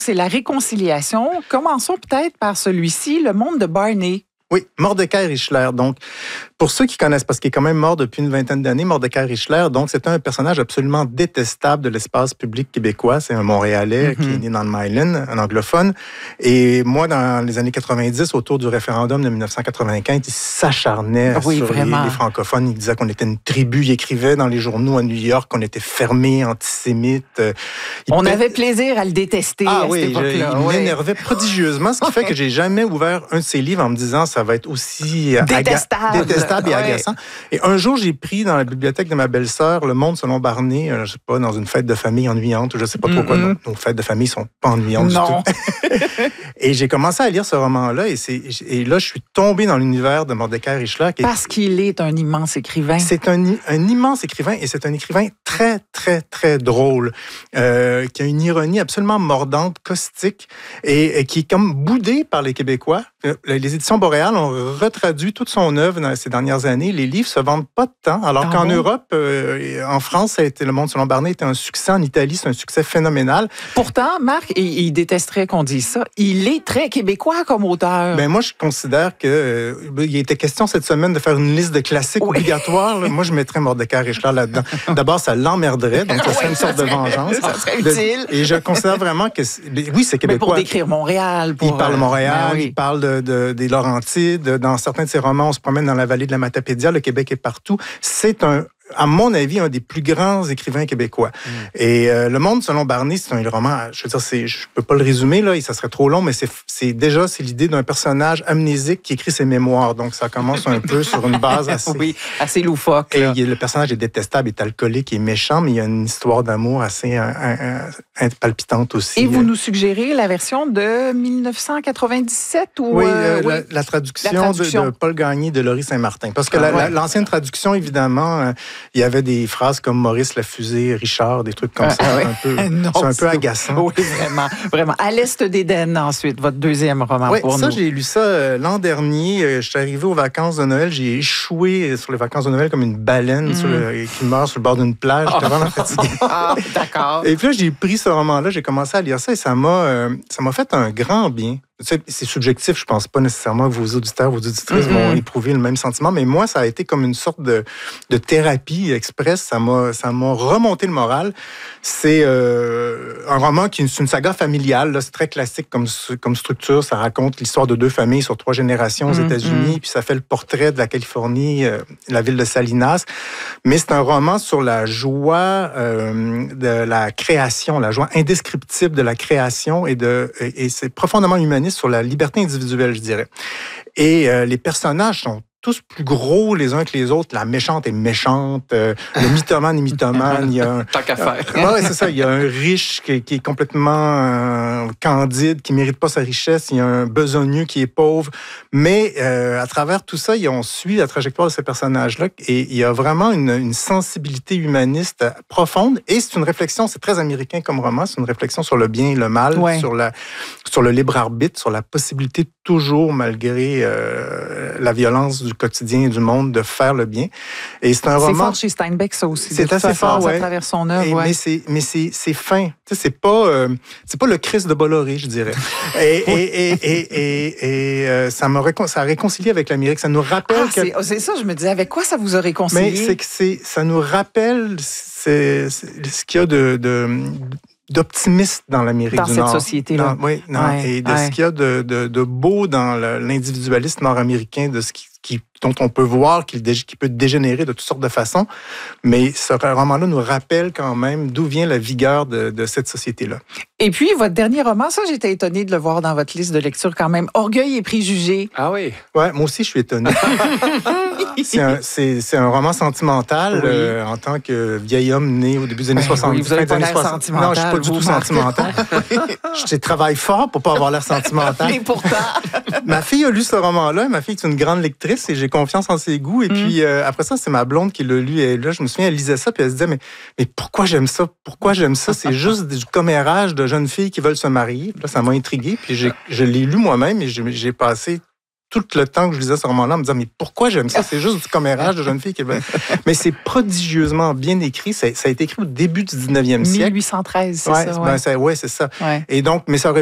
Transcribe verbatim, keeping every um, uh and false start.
C'est la réconciliation. Commençons peut-être par celui-ci, le monde de Barney. Oui, Mordecai Richler. Donc, pour ceux qui connaissent, parce qu'il est quand même mort depuis une vingtaine d'années, Mordecai Richler, donc c'est un personnage absolument détestable de l'espace public québécois. C'est un Montréalais mm-hmm. qui est né dans le Myland, un anglophone. Et moi, dans les années quatre-vingt-dix, autour du référendum de dix-neuf cent quatre-vingt-quinze, il s'acharnait oui, sur les, les francophones. Il disait qu'on était une tribu. Il écrivait dans les journaux à New York qu'on était fermés, antisémites. Il On peut... avait plaisir à le détester ah, à oui, cette époque-là. Je, il oui. m'énervait prodigieusement, ce qui fait que j'ai jamais ouvert un de ses livres en me disant ça va être aussi détestable, aga- détestable et ouais. agaçant. Et un jour, j'ai pris dans la bibliothèque de ma belle-sœur Le Monde selon Barney, euh, je sais pas, dans une fête de famille ennuyante, je sais pas trop mm-hmm. quoi. Non, nos fêtes de famille sont pas ennuyantes non. du tout. Et j'ai commencé à lire ce roman-là, et, c'est, et là, je suis tombé dans l'univers de Mordecai Richler. Qui est, Parce qu'il est un immense écrivain. C'est un, un immense écrivain, et c'est un écrivain très, très, très drôle, euh, qui a une ironie absolument mordante, caustique, et, et qui est comme boudé par les Québécois. Les éditions Boréal ont retraduit toute son œuvre dans ces dernières années. Les livres se vendent pas de temps, alors ah qu'en bon? Europe, euh, en France, ça a été, Le Monde selon Barney était un succès. En Italie, c'est un succès phénoménal. Pourtant, Marc, il, il détesterait qu'on dise ça, il est très québécois comme auteur. Ben moi, je considère que euh, il était question cette semaine de faire une liste de classiques oui. obligatoires. Là. Moi, je mettrais Mordecai Richler là-dedans. D'abord, ça l'emmerderait, donc ça serait une sorte de vengeance. Ça serait utile. De, et je considère vraiment que... Oui, c'est québécois. Mais pour décrire Montréal. Pour, il parle Montréal, ben oui. il parle de, de, des Laurentides. Dans certains de ses romans, on se promène dans la vallée de la Matapédia. Le Québec est partout. C'est un... à mon avis, un des plus grands écrivains québécois. Mm. Et euh, Le Monde selon Barney, c'est un roman, je veux dire, c'est, je peux pas le résumer, là, et ça serait trop long, mais c'est, c'est déjà, c'est l'idée d'un personnage amnésique qui écrit ses mémoires. Donc, ça commence un peu sur une base assez... oui, assez loufoque. Et le personnage est détestable, est alcoolique, est méchant, mais il y a une histoire d'amour assez un, un, un, palpitante aussi. Et vous nous suggérez la version de dix-neuf cent quatre-vingt-dix-sept? Ou oui, euh, euh, oui. La, la, traduction la traduction de, de Paul Gagné de Laurie Saint-Martin. Parce que ah, la, ouais. la, l'ancienne traduction, évidemment... Euh, il y avait des phrases comme Maurice la fusée, Richard, des trucs comme ah, ça. Ah, c'est oui. un peu, non, c'est un peu agaçant. Oui, vraiment, vraiment. À l'Est d'Éden, ensuite, votre deuxième roman oui, pour ça, nous. j'ai lu ça euh, l'an dernier. Euh, je suis arrivé aux vacances de Noël. J'ai échoué sur les vacances de Noël comme une baleine mm. sur le, qui meurt sur le bord d'une plage. J'étais vraiment fatigué. Ah, d'accord. Et puis là, j'ai pris ce roman-là, j'ai commencé à lire ça et ça m'a, euh, ça m'a fait un grand bien. C'est subjectif, je pense pas nécessairement que vos auditeurs, vos auditrices mm-hmm. vont éprouver le même sentiment, mais moi, ça a été comme une sorte de, de thérapie express. Ça m'a, ça m'a remonté le moral. C'est euh, un roman qui est une saga familiale. Là, c'est très classique comme, comme structure. Ça raconte l'histoire de deux familles sur trois générations aux mm-hmm. États-Unis, puis ça fait le portrait de la Californie, euh, la ville de Salinas. Mais c'est un roman sur la joie euh, de la création, la joie indescriptible de la création, et, de, et, et c'est profondément humaniste sur la liberté individuelle, je dirais. Et euh, les personnages sont tous plus gros les uns que les autres. La méchante est méchante, euh, le mythomane est mythomane. Il y a un, tant qu'à faire. Euh, ouais, c'est ça. Il y a un riche qui, qui est complètement euh, candide, qui mérite pas sa richesse. Il y a un besogneux qui est pauvre. Mais euh, à travers tout ça, on suit la trajectoire de ces personnages-là, et il y a vraiment une, une sensibilité humaniste profonde. Et c'est une réflexion, c'est très américain comme roman, c'est une réflexion sur le bien et le mal, ouais. sur, la, sur le libre arbitre, sur la possibilité toujours, malgré euh, la violence du quotidien et du monde, de faire le bien. Et c'est un c'est roman... fort chez Steinbeck, ça aussi. C'est assez fort, ouais. À travers son œuvre, et, ouais. Mais c'est, mais c'est, c'est fin. Tu sais, c'est pas, euh, c'est pas le Christ de Bolloré, je dirais. et, et, et, et, et, et euh, ça m'a récon... ça a réconcilié avec l'Amérique. Ça nous rappelle... Ah, que... c'est, c'est ça, je me disais, avec quoi ça vous a réconcilié? Mais c'est que c'est, ça nous rappelle c'est, c'est, ce qu'il y a de... de d'optimiste dans l'Amérique dans du Nord. Dans cette société-là. Dans, oui, non, ouais, et de ouais. ce qu'il y a de, de, de beau dans le, l'individualisme nord-américain, de ce qui, qui, dont on peut voir qu'il, dé, qu'il peut dégénérer de toutes sortes de façons. Mais ce roman-là nous rappelle quand même d'où vient la vigueur de, de cette société-là. Et puis, votre dernier roman, ça, j'étais étonnée de le voir dans votre liste de lecture quand même. Orgueil et préjugés. Ah oui? Ouais, moi aussi, je suis étonné. c'est, un, c'est, c'est un roman sentimental, oui. euh, en tant que vieil homme né au début des années soixante-dix. Oui, vous avez pas l'air sentimental. Non, je suis pas du tout sentimental. Je travaille fort pour pas avoir l'air sentimental. Et pourtant... Ma fille a lu ce roman-là. Ma fille est une grande lectrice et j'ai confiance en ses goûts. Et mm. puis, euh, après ça, c'est ma blonde qui l'a lu. Et là, je me souviens, elle lisait ça puis elle se disait, mais, mais pourquoi j'aime ça? Pourquoi j'aime ça? C'est juste du commérage de jeunes filles qui veulent se marier. Là, ça m'a intrigué. Puis j'ai, je l'ai lu moi-même et j'ai, j'ai passé tout le temps que je lisais ce roman-là en me disant, mais pourquoi j'aime ça? C'est juste du commérage de jeunes filles. Qui... Mais c'est prodigieusement bien écrit. Ça, ça a été écrit au début du dix-neuvième siècle. mille huit cent treize, c'est ouais, ça. Ben, Ouais, ça, ouais, c'est ça. Ouais. Et donc, mais ça aurait